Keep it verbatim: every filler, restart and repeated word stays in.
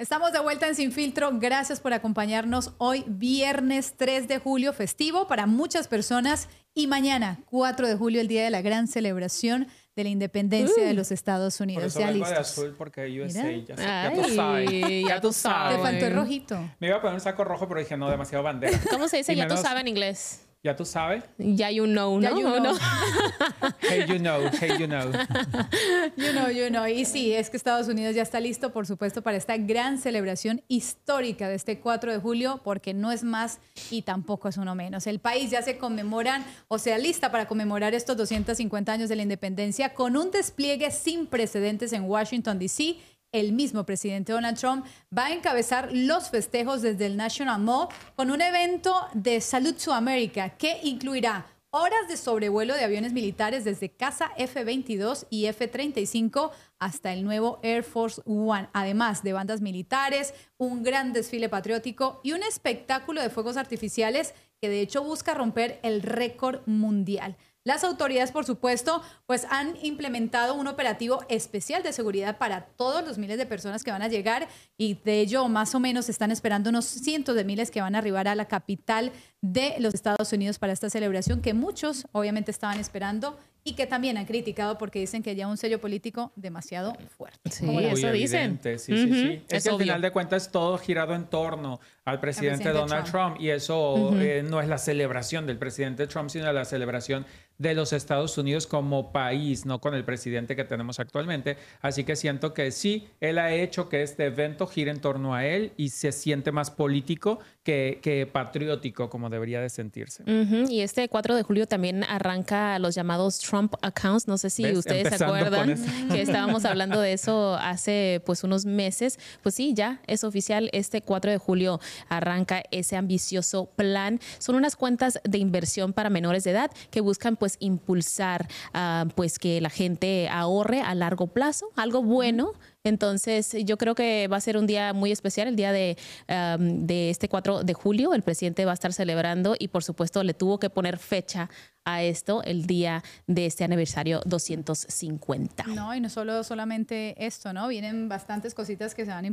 Estamos de vuelta en Sin Filtro. Gracias por acompañarnos hoy, viernes tres de julio, festivo para muchas personas. Y mañana, cuatro de julio, el día de la gran celebración de la independencia uh, de los Estados Unidos. Por eso ya vengo listos. de azul porque U S A, ya, sé, Ay, ya tú sabes. ya tú sabes. Te faltó el rojito. Me iba a poner un saco rojo, pero dije, no, demasiado bandera. ¿Cómo se dice? Y Ya menos, tú sabes en inglés. Ya tú sabes. Ya you know, ¿no? Ya you know. ¿No? Hey, you know, hey, you know. You know, you know. Y sí, es que Estados Unidos ya está listo, por supuesto, para esta gran celebración histórica de este cuatro de julio, porque no es más y tampoco es uno menos. El país ya se conmemoran, o sea, lista para conmemorar estos doscientos cincuenta años de la independencia con un despliegue sin precedentes en Washington, D C. El mismo presidente Donald Trump va a encabezar los festejos desde el National Mall con un evento de Salute to America que incluirá horas de sobrevuelo de aviones militares desde Casa F veintidós y F treinta y cinco hasta el nuevo Air Force One, además de bandas militares, un gran desfile patriótico y un espectáculo de fuegos artificiales que de hecho busca romper el récord mundial. Las autoridades, por supuesto, pues han implementado un operativo especial de seguridad para todos los miles de personas que van a llegar y de ello más o menos están esperando unos cientos de miles que van a arribar a la capital de los Estados Unidos para esta celebración que muchos obviamente estaban esperando y que también han criticado porque dicen que ya un sello político demasiado fuerte. Sí, Muy eso dicen. Sí, uh-huh. sí, sí. Es, es que al obvio. final de cuentas todo girado en torno al presidente, presidente Donald Trump. Trump y eso uh-huh. eh, no es la celebración del presidente Trump, sino la celebración de los Estados Unidos como país, no con el presidente que tenemos actualmente. Así que siento que sí, él ha hecho que este evento gire en torno a él y se siente más político que, que patriótico, como debería de sentirse. Uh-huh. Y este cuatro de julio también arranca los llamados Trump accounts. No sé si ¿Ves? Ustedes Empezando se acuerdan que estábamos hablando de eso hace pues unos meses. Pues sí, ya es oficial. Este cuatro de julio arranca ese ambicioso plan. Son unas cuentas de inversión para menores de edad que buscan pues impulsar uh, pues que la gente ahorre a largo plazo, algo bueno. Entonces, yo creo que va a ser un día muy especial, el día de, um, de este cuatro de julio. El presidente va a estar celebrando y, por supuesto, le tuvo que poner fecha a esto, el día de este aniversario doscientos cincuenta. No, y no solo solamente esto, ¿no? Vienen bastantes cositas que se van a